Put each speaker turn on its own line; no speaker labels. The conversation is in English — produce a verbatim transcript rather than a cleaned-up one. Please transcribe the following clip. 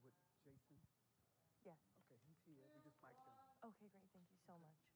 with Jason?
Yes.
Okay, he's here. We just mic'd him.
Okay, great. Thank you so
Okay.
much.